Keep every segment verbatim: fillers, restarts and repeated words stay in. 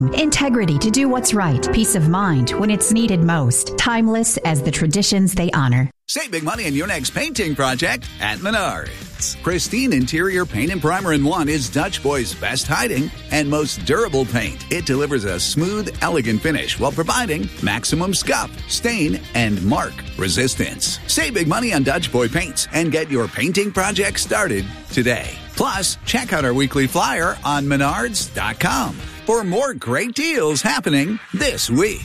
Integrity to do what's right. Peace of mind when it's needed most. Timeless as the traditions they honor. Save big money on your next painting project at Menards. Pristine interior paint and primer in one is Dutch Boy's best hiding and most durable paint. It delivers a smooth, elegant finish while providing maximum scuff, stain, and mark resistance. Save big money on Dutch Boy paints and get your painting project started today. Plus, check out our weekly flyer on menards dot com for more great deals happening this week.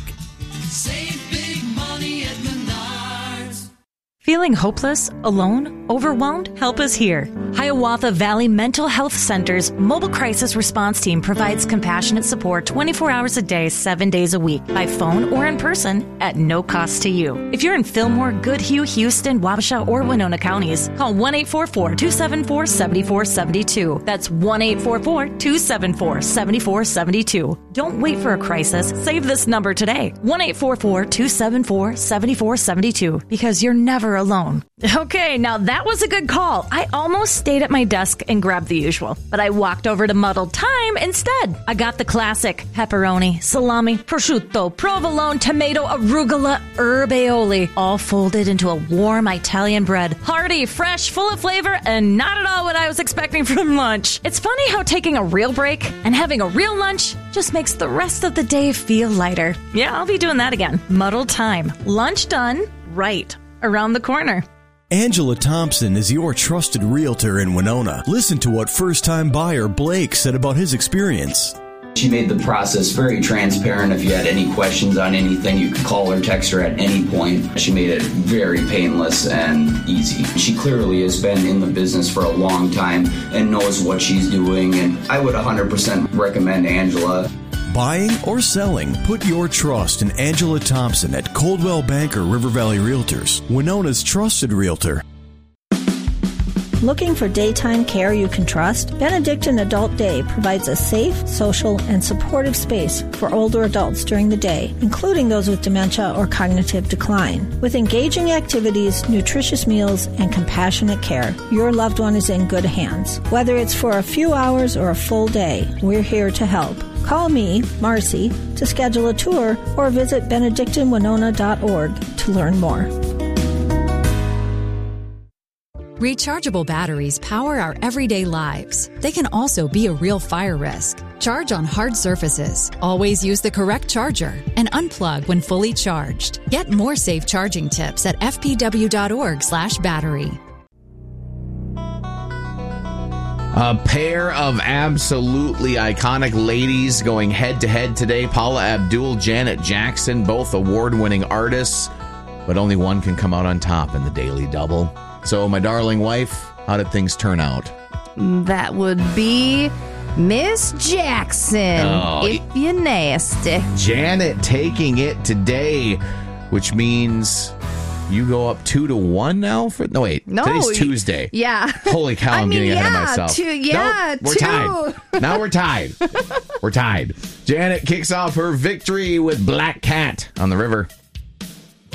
Save big money at Menards. Feeling hopeless, alone, overwhelmed? Help is here. Hiawatha Valley Mental Health Center's mobile crisis response team provides compassionate support twenty-four hours a day, seven days a week, by phone or in person at no cost to you. If you're in Fillmore, Goodhue, Houston, Wabasha, or Winona counties, call one eight four four, two seven four, seven four seven two. That's one eight four four, two seven four, seven four seven two. Don't wait for a crisis. Save this number today. one eight four four, two seven four, seven four seven two, because you're never alone. Okay, now that was a good call. I almost stayed at my desk and grabbed the usual, but I walked over to Muddled Thyme instead. I got the classic pepperoni, salami, prosciutto, provolone, tomato, arugula, herb aioli, all folded into a warm Italian bread. Hearty, fresh, full of flavor, and not at all what I was expecting from lunch. It's funny how taking a real break and having a real lunch just makes the rest of the day feel lighter. Yeah, I'll be doing that again. Muddled Thyme. Lunch done right around the corner. Angela Thompson is your trusted realtor in Winona. Listen to what first-time buyer Blake said about his experience. She made the process very transparent. If you had any questions on anything, you could call or text her at any point. She made it very painless and easy. She clearly has been in the business for a long time and knows what she's doing, and I would one hundred percent recommend Angela. Buying or selling, put your trust in Angela Thompson at Coldwell Banker River Valley Realtors, Winona's trusted realtor. Looking for daytime care you can trust? Benedictine Adult Day provides a safe, social, and supportive space for older adults during the day, including those with dementia or cognitive decline. With engaging activities, nutritious meals, and compassionate care, your loved one is in good hands. Whether it's for a few hours or a full day, we're here to help. Call me, Marcy, to schedule a tour or visit benedictine winona dot org to learn more. Rechargeable batteries power our everyday lives. They can also be a real fire risk. Charge on hard surfaces. Always use the correct charger and unplug when fully charged. Get more safe charging tips at f p w dot org slash battery. A pair of absolutely iconic ladies going head-to-head today. Paula Abdul, Janet Jackson, both award-winning artists, but only one can come out on top in the Daily Double. So, my darling wife, how did things turn out? That would be Miss Jackson, Oh, if you nasty. Janet taking it today, which means you go up two to one now for no wait. No, today's Tuesday. Yeah. Holy cow! I'm I mean, getting yeah, ahead of myself. Two, yeah, nope, we're two. tied. Now we're tied. We're tied. Janet kicks off her victory with Black Cat on the river.